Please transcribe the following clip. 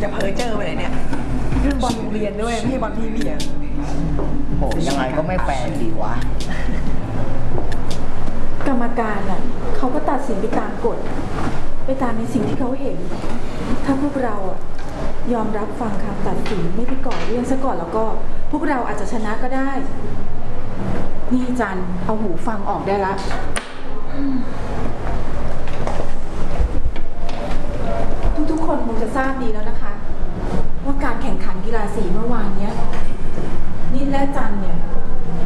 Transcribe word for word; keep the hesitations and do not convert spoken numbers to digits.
จะเพ้อเจอไปเลยเนี่ยเรื่องบอลโรงเรียนด้วยไม่ใช่บอลพรีเมียร์โหยังไงก็ไม่แปลกดีวะกรรมการอ่ะเขาก็ตัดสินไปตามกฎไปตามในสิ่งที่เขาเห็นถ้าพวกเราอ่ะยอมรับฟังคำตัดสินไม่ไปก่อเรื่องซะก่อนแล้วก็พวกเราอาจจะชนะก็ได้นี่จันเอาหูฟังออกได้ละ